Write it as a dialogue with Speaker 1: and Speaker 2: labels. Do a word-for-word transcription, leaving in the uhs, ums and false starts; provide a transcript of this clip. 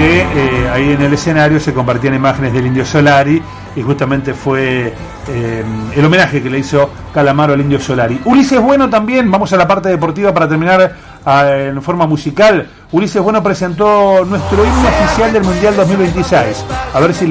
Speaker 1: que eh, ahí en el escenario se compartían imágenes del Indio Solari y justamente fue eh, el homenaje que le hizo Calamaro al Indio Solari. Ulises Bueno también, vamos a la parte deportiva para terminar a, en forma musical. Ulises Bueno presentó nuestro himno oficial del Mundial dos mil veintiséis. A ver si